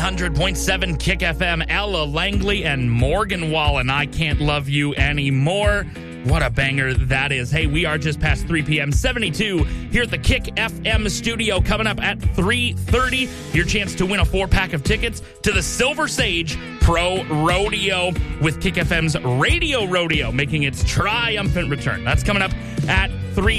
100.7 Kick FM, Ella Langley and Morgan Wallen. I Can't Love You Anymore. What a banger that is. Hey, we are just past 3 p.m. 72 here at the Kick FM studio. Coming up at 3:30, your chance to win a 4-pack of tickets to the Silver Sage Pro Rodeo with Kick FM's Radio Rodeo making its triumphant return. That's coming up at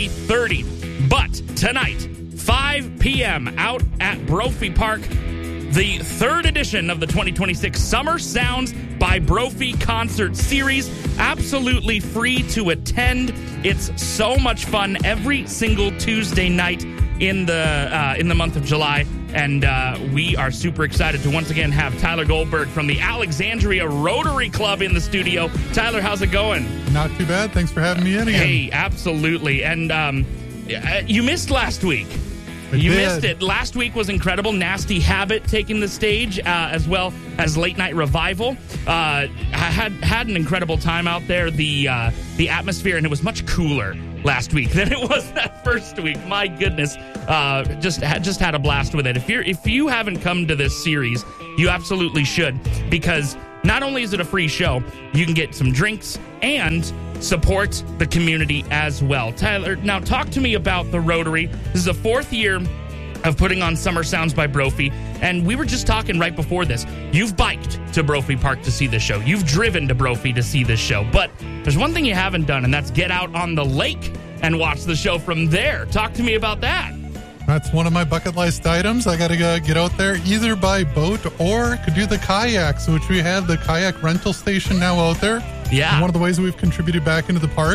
3:30. But tonight, 5 p.m. out at Brophy Park, the third edition of the 2026 Summer Sounds by Brophy Concert Series. Absolutely free to attend. It's so much fun every single Tuesday night in the month of July. And we are super excited to once again have Tyler Goldberg from the Alexandria Rotary Club in the studio. Tyler, how's it going? Not too bad. Thanks for having me in again. Hey, absolutely. And you missed last week. You missed it. Last week was incredible. Nasty Habit taking the stage, as well as Late Night Revival. I had an incredible time out there. The atmosphere, and it was much cooler last week than it was that first week. My goodness, just had a blast with it. If you haven't come to this series, you absolutely should, because not only is it a free show, you can get some drinks and support the community as well. Tyler, now talk to me about the Rotary. This is the fourth year of putting on Summer Sounds by Brophy, and we were just talking right before this. You've biked to Brophy Park to see this show. You've driven to Brophy to see this show, but there's one thing you haven't done, and that's get out on the lake and watch the show from there. Talk to me about that. That's one of my bucket list items. I got to get out there either by boat or could do the kayaks, which we have the kayak rental station now out there. Yeah. And one of the ways we've contributed back into the park,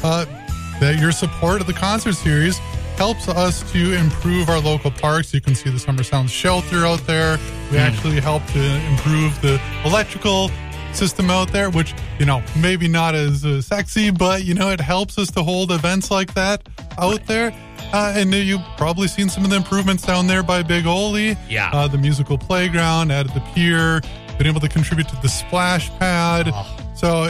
that your support of the concert series helps us to improve our local parks. You can see the Summer Sounds shelter out there. We actually help to improve the electrical system out there, which, maybe not as sexy, but, it helps us to hold events like that out there. And you've probably seen some of the improvements down there by Big Ole. Yeah. The musical playground, added the pier, been able to contribute to the splash pad. So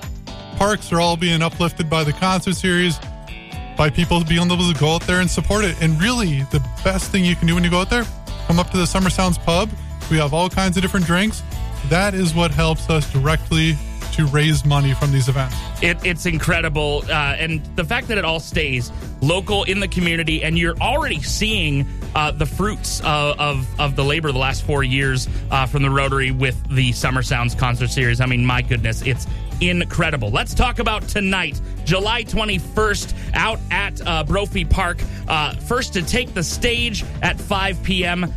parks are all being uplifted by the concert series, by people being able to go out there and support it. And really, the best thing you can do when you go out there, come up to the Summer Sounds pub. We have all kinds of different drinks. That is what helps us directly to raise money from these events. It's incredible. And the fact that it all stays local in the community, and you're already seeing the fruits of the labor the last 4 years from the Rotary with the Summer Sounds concert series. I mean, my goodness, it's incredible. Let's talk about tonight, July 21st, out at Brophy Park. First to take the stage at 5 p.m.,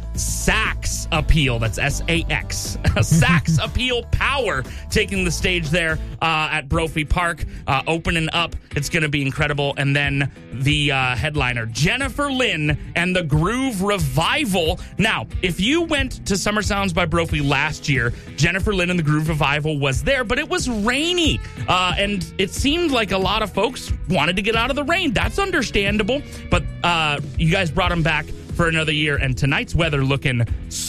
Sax Appeal. That's S-A-X. Sax Appeal Power taking the stage there at Brophy Park, opening up. It's going to be incredible. And then the headliner, Jennifer Lynn and the Groove Revival. Now, if you went to Summer Sounds by Brophy last year, Jennifer Lynn and the Groove Revival was there, but it was rainy. And it seemed like a lot of folks wanted to get out of the rain. That's understandable. But you guys brought them back for another year, and tonight's weather looking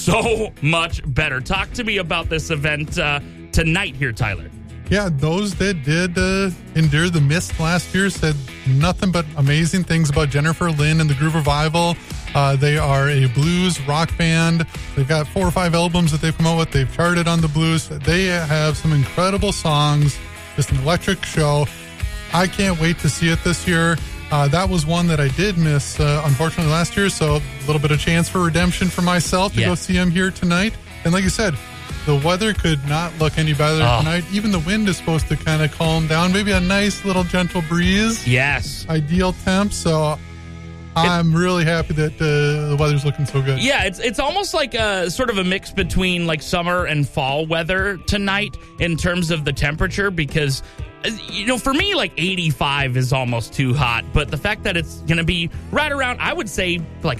so much better. Talk to me about this event tonight here, Tyler. Yeah, those that did endure the mist last year said nothing but amazing things about Jennifer Lynn and the Groove Revival. They are a blues rock band. They've got 4 or 5 albums that they've come out with. They've charted on the blues. They have some incredible songs. Just an electric show. I can't wait to see it this year. That was one that I did miss, unfortunately, last year. So a little bit of chance for redemption for myself to go see him here tonight. And like you said, the weather could not look any better tonight. Even the wind is supposed to kind of calm down. Maybe a nice little gentle breeze. Yes. Ideal temp. So I'm really happy that the weather's looking so good. Yeah, it's almost like a sort of a mix between like summer and fall weather tonight in terms of the temperature, because for me, like 85 is almost too hot, but the fact that it's going to be right around, I would say like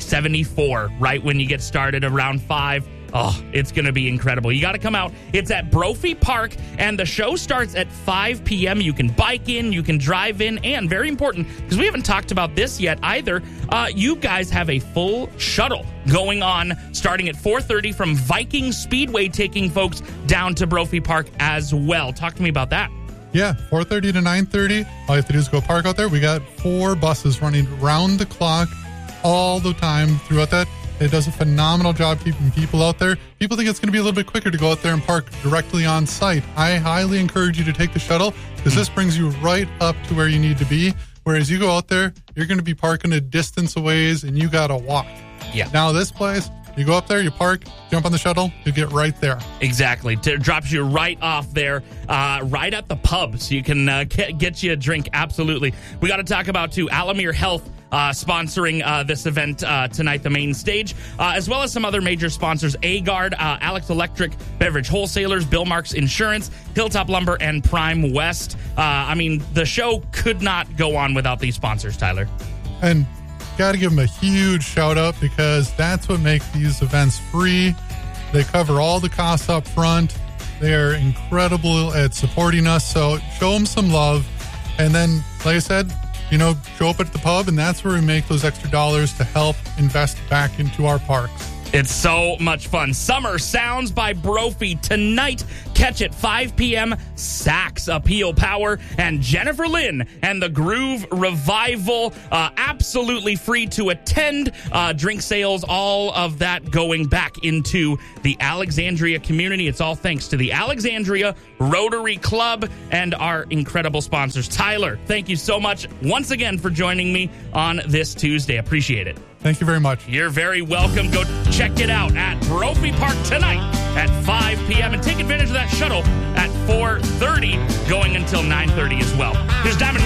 74 right when you get started around 5. Oh, it's going to be incredible. You got to come out. It's at Brophy Park, and the show starts at 5 p.m. You can bike in, you can drive in, and very important, because we haven't talked about this yet either, you guys have a full shuttle going on starting at 4:30 from Viking Speedway, taking folks down to Brophy Park as well. Talk to me about that. Yeah, 4:30 to 9:30. All you have to do is go park out there. We got 4 buses running round the clock all the time throughout that. It does a phenomenal job keeping people out there. People think it's going to be a little bit quicker to go out there and park directly on site. I highly encourage you to take the shuttle because this brings you right up to where you need to be. Whereas you go out there, you're going to be parking a distance away and you got to walk. Yeah. Now this place, you go up there, you park, jump on the shuttle, you get right there. Exactly. It drops you right off there, right at the pub, so you can get you a drink. Absolutely. We got to talk about, too, Alamere Health sponsoring this event tonight, the main stage, as well as some other major sponsors, A-Guard, Alex Electric, Beverage Wholesalers, Bill Marks Insurance, Hilltop Lumber, and Prime West. I mean, the show could not go on without these sponsors, Tyler. And got to give them a huge shout out because that's what makes these events free. They cover all the costs up front. They're incredible at supporting us. So show them some love. And then, like I said, show up at the pub, and that's where we make those extra dollars to help invest back into our parks. It's so much fun. Summer Sounds by Brophy tonight. Catch at 5 p.m. Sax Appeal Power and Jennifer Lynn and the Groove Revival. Absolutely free to attend. Drink sales, all of that going back into the Alexandria community. It's all thanks to the Alexandria Rotary Club and our incredible sponsors. Tyler, thank you so much once again for joining me on this Tuesday. Appreciate it. Thank you very much. You're very welcome. Go check it out at Brophy Park tonight at 5 p.m. and take advantage of that shuttle at 4:30 going until 9:30 as well. Here's Diamond